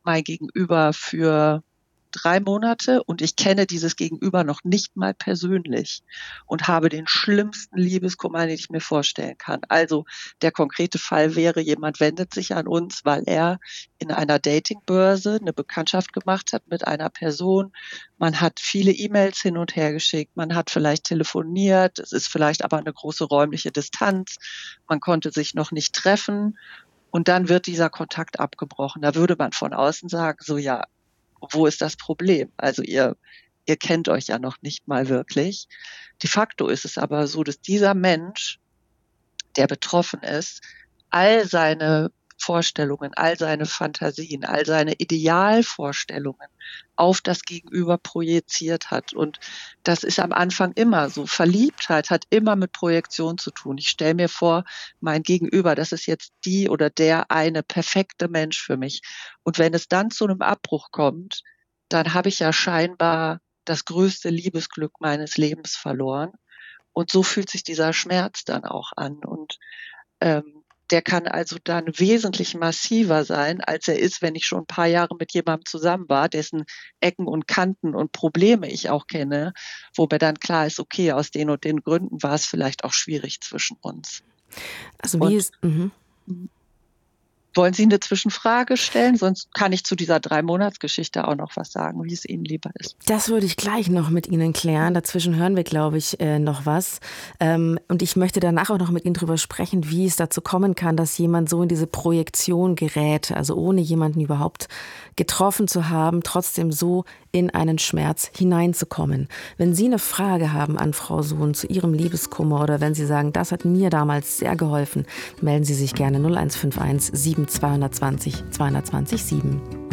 mein Gegenüber für 3 Monate und ich kenne dieses Gegenüber noch nicht mal persönlich und habe den schlimmsten Liebeskummer, den ich mir vorstellen kann. Also der konkrete Fall wäre, jemand wendet sich an uns, weil er in einer Datingbörse eine Bekanntschaft gemacht hat mit einer Person. Man hat viele E-Mails hin und her geschickt, man hat vielleicht telefoniert, es ist vielleicht aber eine große räumliche Distanz, man konnte sich noch nicht treffen und dann wird dieser Kontakt abgebrochen. Da würde man von außen sagen, so ja, wo ist das Problem? Also ihr kennt euch ja noch nicht mal wirklich. De facto ist es aber so, dass dieser Mensch, der betroffen ist, all seine Vorstellungen, all seine Fantasien, all seine Idealvorstellungen auf das Gegenüber projiziert hat. Und das ist am Anfang immer so. Verliebtheit hat immer mit Projektion zu tun. Ich stelle mir vor, mein Gegenüber, das ist jetzt die oder der eine perfekte Mensch für mich. Und wenn es dann zu einem Abbruch kommt, dann habe ich ja scheinbar das größte Liebesglück meines Lebens verloren. Und so fühlt sich dieser Schmerz dann auch an. Und der kann also dann wesentlich massiver sein, als er ist, wenn ich schon ein paar Jahre mit jemandem zusammen war, dessen Ecken und Kanten und Probleme ich auch kenne, wo mir dann klar ist, okay, aus den und den Gründen war es vielleicht auch schwierig zwischen uns. Also wie Und ist, wollen Sie eine Zwischenfrage stellen? Sonst kann ich zu dieser 3-Monats-Geschichte auch noch was sagen, wie es Ihnen lieber ist. Das würde ich gleich noch mit Ihnen klären. Dazwischen hören wir, glaube ich, noch was. Und ich möchte danach auch noch mit Ihnen drüber sprechen, wie es dazu kommen kann, dass jemand so in diese Projektion gerät, also ohne jemanden überhaupt getroffen zu haben, trotzdem so in einen Schmerz hineinzukommen. Wenn Sie eine Frage haben an Frau Sohn zu Ihrem Liebeskummer oder wenn Sie sagen, das hat mir damals sehr geholfen, melden Sie sich gerne 0151 7220 220 7.